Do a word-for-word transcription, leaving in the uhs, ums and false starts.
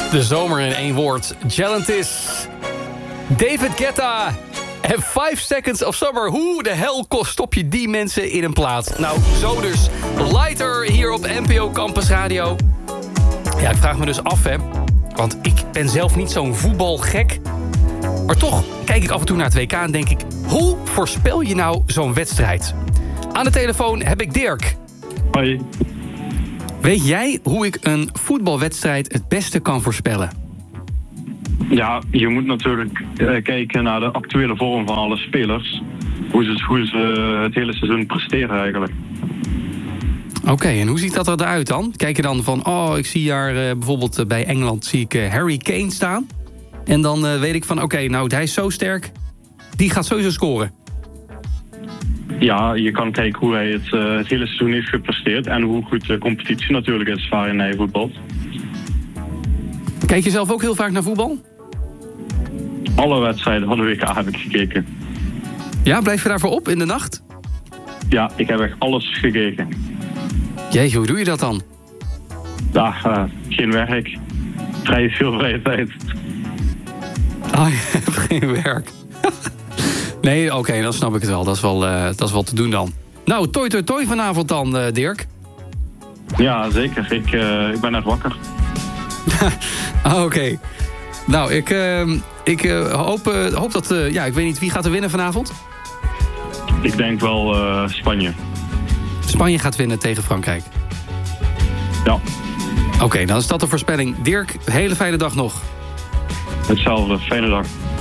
De zomer in één woord. Gelantis, David Guetta en five seconds of Summer. Hoe de hel stop je die mensen in een plaat? Nou, zo dus. Lighter hier op N P O Campus Radio. Ja, ik vraag me dus af, hè. Want ik ben zelf niet zo'n voetbalgek. Maar toch kijk ik af en toe naar het W K en denk ik... hoe voorspel je nou zo'n wedstrijd? Aan de telefoon heb ik Dirk. Hoi. Weet jij hoe ik een voetbalwedstrijd het beste kan voorspellen? Ja, je moet natuurlijk uh, kijken naar de actuele vorm van alle spelers. Hoe ze, hoe ze uh, het hele seizoen presteren eigenlijk. Oké, okay, en hoe ziet dat eruit dan? Kijk je dan van, oh, ik zie daar uh, bijvoorbeeld uh, bij Engeland zie ik uh, Harry Kane staan. En dan uh, weet ik van, oké, okay, nou, hij is zo sterk. Die gaat sowieso scoren. Ja, je kan kijken hoe hij het, uh, het hele seizoen heeft gepresteerd. En hoe goed de competitie natuurlijk is waarin hij voetbalt. Kijk je zelf ook heel vaak naar voetbal? Alle wedstrijden van de W K heb ik gekeken. Ja, blijf je daarvoor op in de nacht? Ja, ik heb echt alles gekeken. Jeetje, hoe doe je dat dan? Ja, uh, geen werk. Vrij veel vrije tijd. Oh, je hebt geen werk. Nee, oké, okay, dan snap ik het wel. Dat is wel, uh, dat is wel te doen dan. Nou, toi toi toi vanavond dan, uh, Dirk. Ja, zeker. Ik, uh, ik ben net wakker. Oké. Okay. Nou, ik, uh, ik uh, hoop, uh, hoop dat... Uh, ja, ik weet niet, wie gaat er winnen vanavond? Ik denk wel uh, Spanje. Spanje gaat winnen tegen Frankrijk? Ja. Oké, okay, dan is dat de voorspelling. Dirk, hele fijne dag nog. Hetzelfde. Fijne dag.